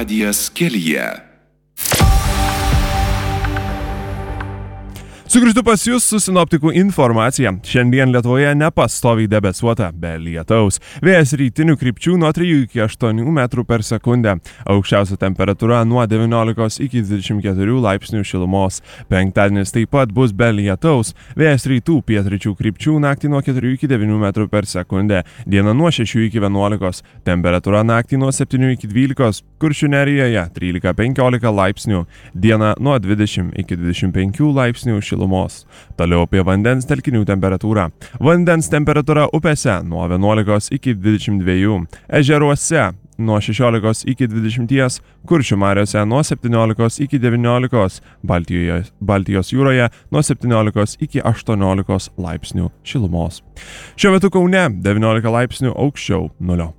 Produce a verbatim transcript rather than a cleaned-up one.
Radijas kelyje. Sugrįžtu pas jūs su sinoptikų informacija. Šiandien Lietuvoje nepastoviai debesuota, be lietaus. Vėjas rytinių krypčių nuo trijų iki aštuonių metrų per sekundę. Aukščiausia temperatūra nuo devyniolikos iki dvidešimt keturių laipsnių šilumos. Penktadienis taip pat bus be lietaus. Vėjas rytų pietryčių krypčių naktį nuo keturių iki devynių metrų per sekundę. Diena nuo šešių iki vienuolikos. Temperatūra naktį nuo septynių iki dvylikos. Kuršių nerijoje trylika penkiolika laipsnių. Diena nuo dvidešimt iki dvidešimt penkių laipsnių šilumos. Šilumos. Toliau apie vandens telkinių temperatūrą. Vandens temperatūra upėse nuo vienuolikos iki dvidešimt dviejų, ežeruose nuo šešiolikos iki dvidešimties, Kuršių mariose nuo septyniolikos iki devyniolikos, Baltijos, Baltijos jūroje nuo septyniolikos iki aštuoniolikos laipsnių šilumos. Šiuo metu Kaune devyniolika laipsnių aukščiau nulio.